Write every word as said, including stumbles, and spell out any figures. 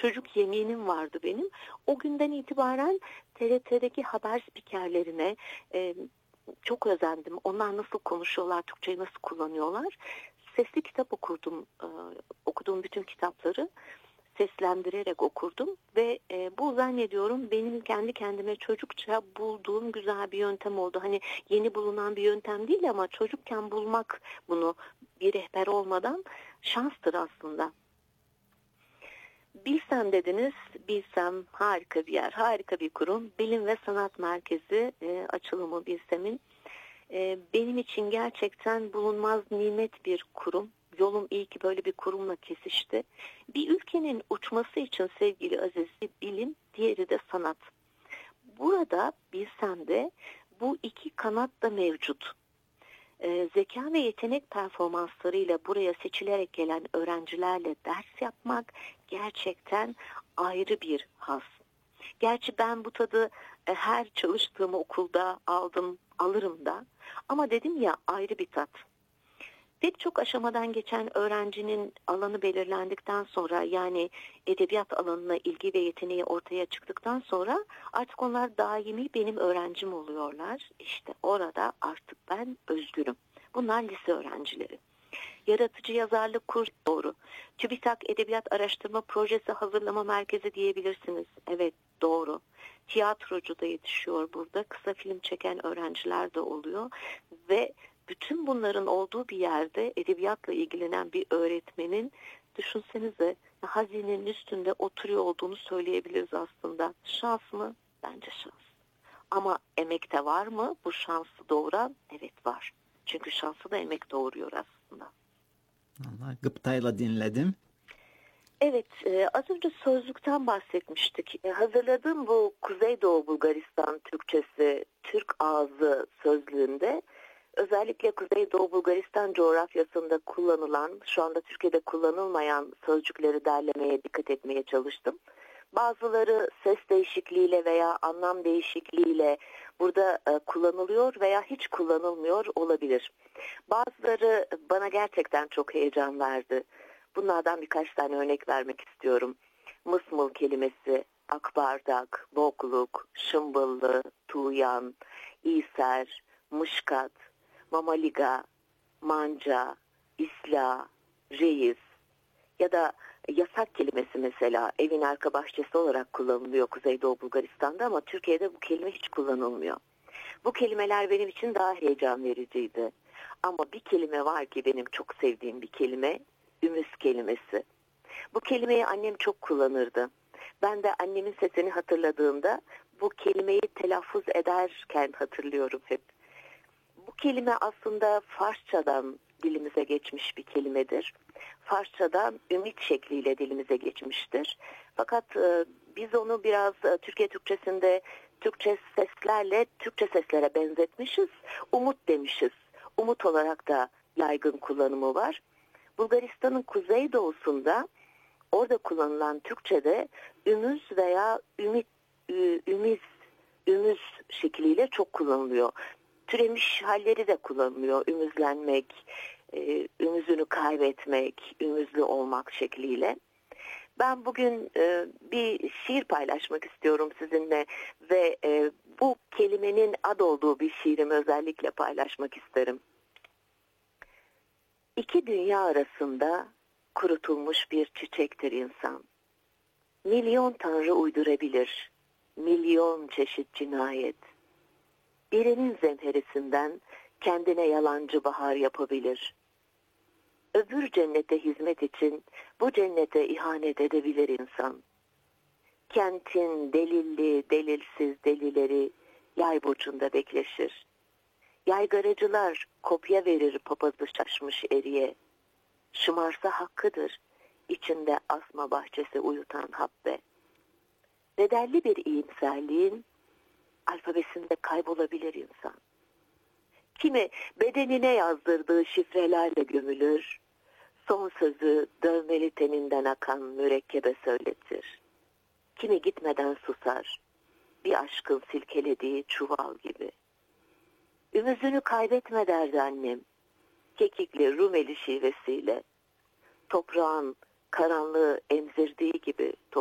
çocuk yeminim vardı benim. O günden itibaren T R T'deki haber spikerlerine e, çok özendim. Onlar nasıl konuşuyorlar, Türkçeyi nasıl kullanıyorlar. Sesli kitap okurdum, e, okuduğum bütün kitapları seslendirerek okurdum ve e, bu zannediyorum benim kendi kendime çocukça bulduğum güzel bir yöntem oldu. Hani yeni bulunan bir yöntem değil ama çocukken bulmak bunu bir rehber olmadan şanstır aslında. Bilsem dediniz, Bilsem harika bir yer, harika bir kurum. Bilim ve Sanat Merkezi e, açılımı Bilsem'in e, benim için gerçekten bulunmaz nimet bir kurum. Yolum iyi ki böyle bir kurumla kesişti. Bir ülkenin uçması için sevgili Aziz, bilim, diğeri de sanat. Burada Bilsem'de bu iki kanat da mevcut. Ee, zeka ve yetenek performanslarıyla buraya seçilerek gelen öğrencilerle ders yapmak gerçekten ayrı bir haz. Gerçi ben bu tadı e, her çalıştığım okulda aldım, alırım da. Ama dedim ya, ayrı bir tat. Pek çok aşamadan geçen öğrencinin alanı belirlendikten sonra, yani edebiyat alanına ilgi ve yeteneği ortaya çıktıktan sonra artık onlar daimi benim öğrencim oluyorlar. İşte orada artık ben özgürüm. Bunlar lise öğrencileri. Yaratıcı yazarlık kursu doğru. TÜBİTAK Edebiyat Araştırma Projesi Hazırlama Merkezi diyebilirsiniz. Evet, doğru. Tiyatrocu da yetişiyor burada. Kısa film çeken öğrenciler de oluyor ve bütün bunların olduğu bir yerde edebiyatla ilgilenen bir öğretmenin, düşünsenize, hazinenin üstünde oturuyor olduğunu söyleyebiliriz aslında. Şans mı? Bence şans. Ama emekte var mı bu şansı doğuran? Evet, var. Çünkü şansı da emek doğuruyor aslında. Allah, gıptayla dinledim. Evet, e, az önce sözlükten bahsetmiştik. E, hazırladığım bu Kuzeydoğu Bulgaristan Türkçesi Türk Ağzı sözlüğünde özellikle Kuzeydoğu Bulgaristan coğrafyasında kullanılan, şu anda Türkiye'de kullanılmayan sözcükleri derlemeye dikkat etmeye çalıştım. Bazıları ses değişikliğiyle veya anlam değişikliğiyle burada e, kullanılıyor veya hiç kullanılmıyor olabilir. Bazıları bana gerçekten çok heyecan verdi. Bunlardan birkaç tane örnek vermek istiyorum. Mısmıl kelimesi, akbardak, bokluk, şımbıllı, tuğyan, İser, mışkat, mamaliga, manca, isla, reis ya da yasak kelimesi mesela evin arka bahçesi olarak kullanılıyor Kuzeydoğu Bulgaristan'da ama Türkiye'de bu kelime hiç kullanılmıyor. Bu kelimeler benim için daha heyecan vericiydi. Ama bir kelime var ki benim çok sevdiğim bir kelime, ümüz kelimesi. Bu kelimeyi annem çok kullanırdı. Ben de annemin sesini hatırladığımda bu kelimeyi telaffuz ederken hatırlıyorum hep. Bu kelime aslında Farsçadan dilimize geçmiş bir kelimedir. Farsçadan ümit şekliyle dilimize geçmiştir. Fakat e, biz onu biraz e, Türkiye Türkçesinde Türkçe seslerle Türkçe seslere benzetmişiz. Umut demişiz. Umut olarak da yaygın kullanımı var. Bulgaristan'ın kuzeydoğusunda orada kullanılan Türkçe'de ümüz veya ümit, ümiz, ümüz şekliyle çok kullanılıyor. Türemiş halleri de kullanılıyor. Ümüzlenmek, ümüzünü kaybetmek, ümüzlü olmak şekliyle. Ben bugün bir şiir paylaşmak istiyorum sizinle ve bu kelimenin ad olduğu bir şiirimi özellikle paylaşmak isterim. İki dünya arasında kurutulmuş bir çiçektir insan. Milyon tanrı uydurabilir, milyon çeşit cinayet. Birinin zemherisinden kendine yalancı bahar yapabilir. Öbür cennete hizmet için bu cennete ihanet edebilir insan. Kentin delilli, delilsiz delileri yay burcunda bekleşir. Yaygaracılar kopya verir papazı şaşmış eriye. Şımarsa hakkıdır, içinde asma bahçesi uyutan habbe. Bedelli bir iyimserliğin alfabesinde kaybolabilir insan. Kimi bedenine yazdırdığı şifrelerle gömülür, son sözü dövmeli teninden akan mürekkebe söyletir. Kimi gitmeden susar, bir aşkın silkelediği çuval gibi. Ümüzünü kaybetme derdi annem, kekikli Rumeli şivesiyle. Toprağın karanlığı emzirdiği gibi